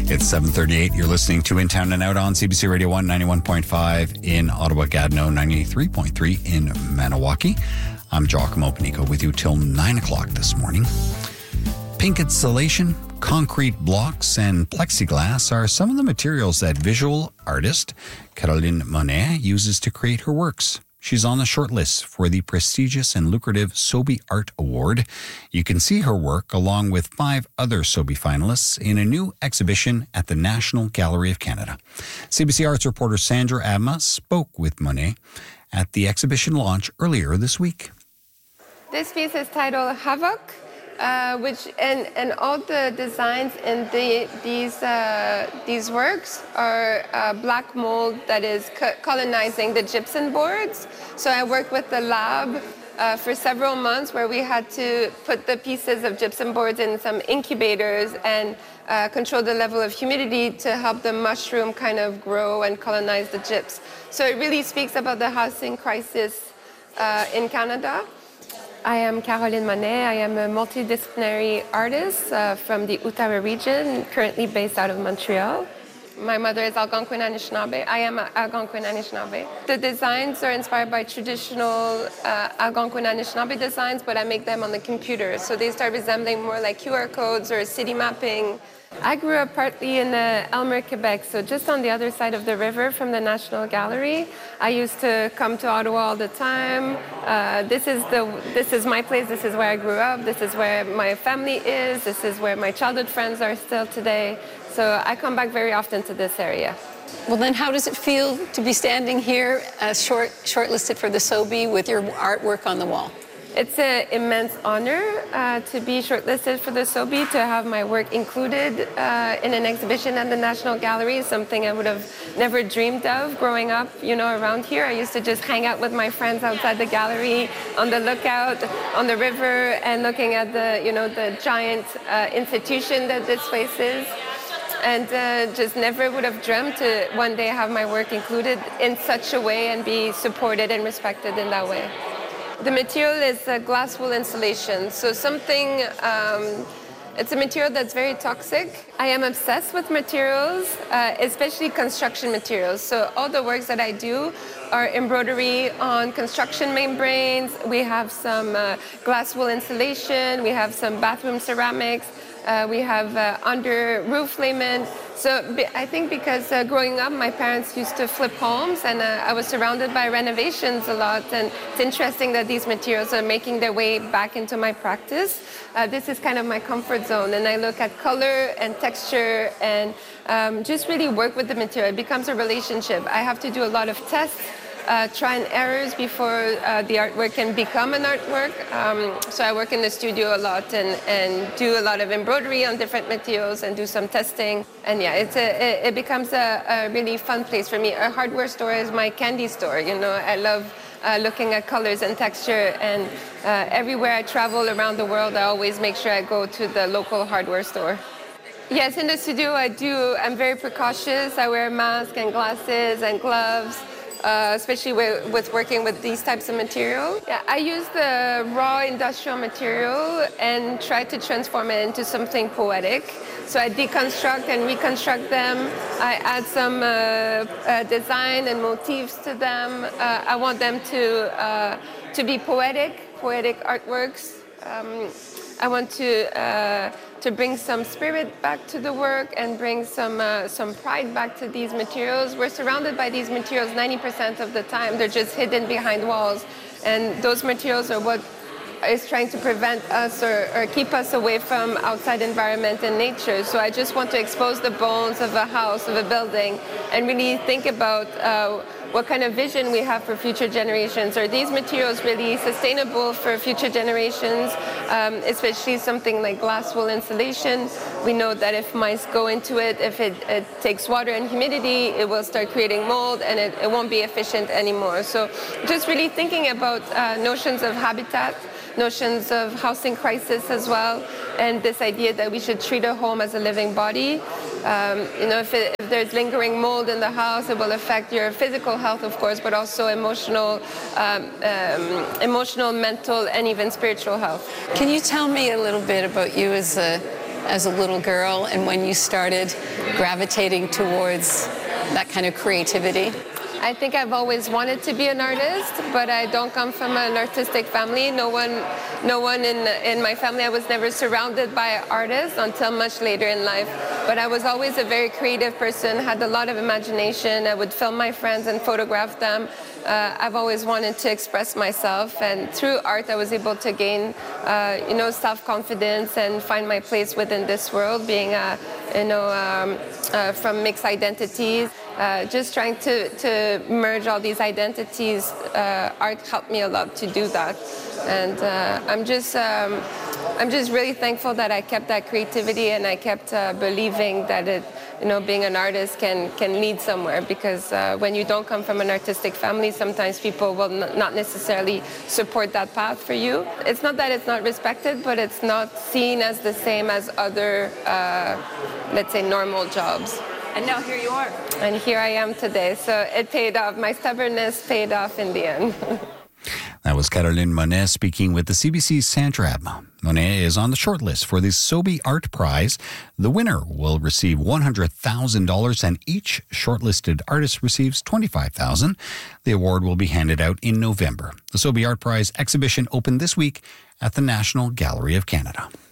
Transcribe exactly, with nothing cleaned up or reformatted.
It's seven thirty-eight. You're listening to In Town and Out on C B C Radio one, ninety-one point five in Ottawa, Gatineau, ninety-three point three in Maniwaki. I'm Giacomo Panico with you till nine o'clock this morning. Pink insulation, concrete blocks, and plexiglass are some of the materials that visual artist Caroline Monet uses to create her works. She's on the short list for the prestigious and lucrative Sobey Art Award. You can see her work along with five other Sobey finalists in a new exhibition at the National Gallery of Canada. C B C Arts reporter Sandra Abma spoke with Monet at the exhibition launch earlier this week. This piece is titled Havoc, uh, which and, and all the designs in the, these uh, these works are uh, black mold that is co- colonizing the gypsum boards. So I worked with the lab uh, for several months where we had to put the pieces of gypsum boards in some incubators and uh, control the level of humidity to help the mushroom kind of grow and colonize the gyps. So it really speaks about the housing crisis uh, in Canada. I am Caroline Monet. I am a multidisciplinary artist uh, from the Outaouais region, currently based out of Montreal. My mother is Algonquin Anishinaabe. I am Algonquin Anishinaabe. The designs are inspired by traditional uh, Algonquin Anishinaabe designs, but I make them on the computer. So they start resembling more like Q R codes or city mapping. I grew up partly in uh, Elmer, Quebec, so just on the other side of the river from the National Gallery. I used to come to Ottawa all the time. Uh, this is the this is my place. This is where I grew up. This is where my family is. This is where my childhood friends are still today. So I come back very often to this area. Well, then how does it feel to be standing here, uh, short shortlisted for the Sobey with your artwork on the wall? It's an immense honor uh, to be shortlisted for the Sobey, to have my work included uh, in an exhibition at the National Gallery, something I would have never dreamed of growing up, you know, around here. I used to just hang out with my friends outside the gallery on the lookout, on the river, and looking at the, you know, the giant uh, institution that this place is. And uh, just never would have dreamt to one day have my work included in such a way and be supported and respected in that way. The material is a glass wool insulation, so something, um, it's a material that's very toxic. I am obsessed with materials, uh, especially construction materials. So all the works that I do are embroidery on construction membranes. We have some uh, glass wool insulation, we have some bathroom ceramics, uh, we have uh, under roof layment. So I think because uh, growing up, my parents used to flip homes, and uh, I was surrounded by renovations a lot. And it's interesting that these materials are making their way back into my practice. Uh, this is kind of my comfort zone, and I look at color and texture and um, just really work with the material. It becomes a relationship. I have to do a lot of tests. Uh, try and errors before uh, the artwork can become an artwork. Um, so I work in the studio a lot and, and do a lot of embroidery on different materials and do some testing. And yeah, it's a, it, it becomes a, a really fun place for me. A hardware store is my candy store. You know, I love uh, looking at colors and texture. And uh, everywhere I travel around the world, I always make sure I go to the local hardware store. Yes, in the studio I do. I'm very precautious. I wear a mask and glasses and gloves. Uh, especially with, with working with these types of material. Yeah, I use the raw industrial material and try to transform it into something poetic. So I deconstruct and reconstruct them. I add some uh, uh, design and motifs to them. Uh, I want them to uh, to be poetic, poetic artworks. Um, I want to uh, to bring some spirit back to the work and bring some uh, some pride back to these materials. We're surrounded by these materials ninety percent of the time. They're just hidden behind walls. And those materials are what is trying to prevent us or, or keep us away from outside environment and nature. So I just want to expose the bones of a house, of a building, and really think about uh, what kind of vision we have for future generations. Are these materials really sustainable for future generations, um, especially something like glass wool insulation? We know that if mice go into it, if it, it takes water and humidity, it will start creating mold and it, it won't be efficient anymore. So just really thinking about uh, notions of habitat, notions of housing crisis as well, and this idea that we should treat a home as a living body. Um, you know, if, it, if there's lingering mold in the house, it will affect your physical health, of course, but also emotional, um, um, emotional, mental, and even spiritual health. Can you tell me a little bit about you as a as a little girl and when you started gravitating towards that kind of creativity? I think I've always wanted to be an artist, but I don't come from an artistic family. No one, no one in in my family. I was never surrounded by artists until much later in life. But I was always a very creative person, had a lot of imagination. I would film my friends and photograph them. Uh, I've always wanted to express myself, and through art, I was able to gain, uh, you know, self-confidence and find my place within this world, being, a, you know, um, uh, from mixed identities. Uh, just trying to, to merge all these identities, uh, art helped me a lot to do that. And uh, I'm just um, I'm just really thankful that I kept that creativity and I kept uh, believing that it, you know, being an artist can, can lead somewhere, because uh, when you don't come from an artistic family, sometimes people will n- not necessarily support that path for you. It's not that it's not respected, but it's not seen as the same as other, uh, let's say, normal jobs. And now here you are. And here I am today. So it paid off. My stubbornness paid off in the end. That was Caroline Monet speaking with the C B C's Sandra Abma. Monet is on the shortlist for the Sobey Art Prize. The winner will receive one hundred thousand dollars and each shortlisted artist receives twenty-five thousand dollars. The award will be handed out in November. The Sobey Art Prize exhibition opened this week at the National Gallery of Canada.